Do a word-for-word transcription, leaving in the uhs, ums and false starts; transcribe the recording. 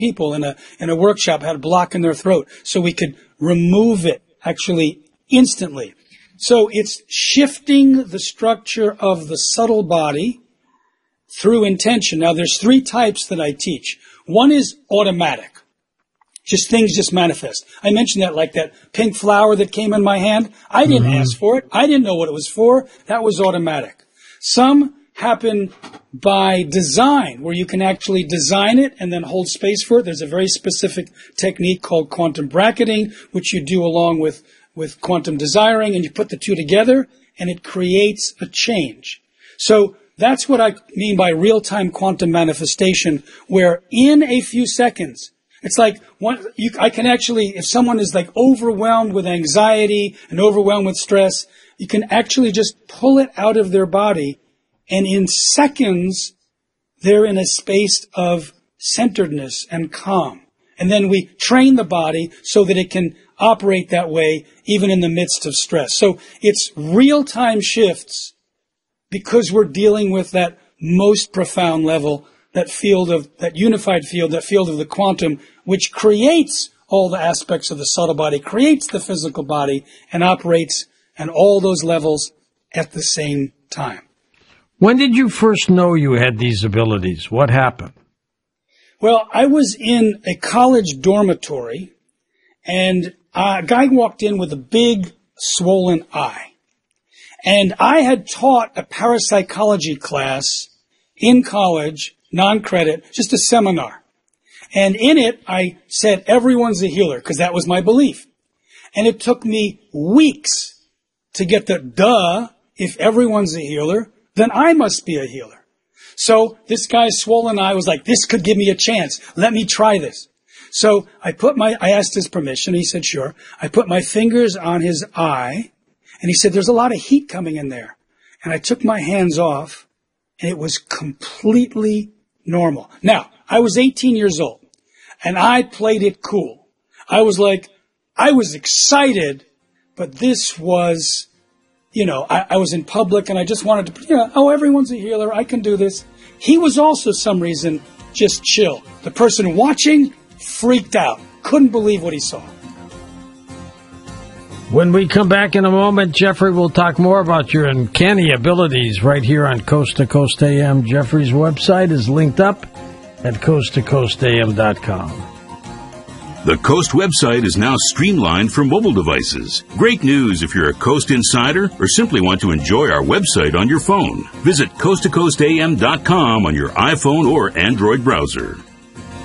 people in a in a workshop had a block in their throat, so we could remove it actually instantly. So it's shifting the structure of the subtle body through intention. Now, there's three types that I teach. One is automatic. Just things just manifest. I mentioned that like that pink flower that came in my hand. I didn't mm-hmm. ask for it. I didn't know what it was for. That was automatic. Some happen by design, where you can actually design it and then hold space for it. There's a very specific technique called quantum bracketing, which you do along with, with quantum desiring, and you put the two together, and it creates a change. So that's what I mean by real-time quantum manifestation, where in a few seconds, it's like one, you, I can actually, if someone is like overwhelmed with anxiety and overwhelmed with stress, you can actually just pull it out of their body, and in seconds, they're in a space of centeredness and calm. And then we train the body so that it can operate that way even in the midst of stress. So it's real-time shifts because we're dealing with that most profound level, that field of, that unified field, that field of the quantum, which creates all the aspects of the subtle body, creates the physical body, and operates at all those levels at the same time. When did you first know you had these abilities? What happened? Well, I was in a college dormitory, and a guy walked in with a big, swollen eye. And I had taught a parapsychology class in college, non-credit, just a seminar. And in it, I said, everyone's a healer, because that was my belief. And it took me weeks to get the, duh, if everyone's a healer, then I must be a healer. So this guy's swollen eye was like, this could give me a chance. Let me try this. So I put my, I asked his permission. He said, sure. I put my fingers on his eye, and he said, there's a lot of heat coming in there. And I took my hands off, and it was completely normal. Now, I was eighteen years old, and I played it cool. I was like, I was excited, but this was, you know, I, I was in public, and I just wanted to, you know, oh, everyone's a healer. I can do this. He was also, some reason, just chill. The person watching freaked out, couldn't believe what he saw. When we come back in a moment, Jeffrey will talk more about your uncanny abilities right here on Coast to Coast A M. Jeffrey's website is linked up at coast to coast a m dot com. The Coast website is now streamlined for mobile devices. Great news if you're a Coast insider or simply want to enjoy our website on your phone. Visit coast to coast a m dot com on your iPhone or Android browser.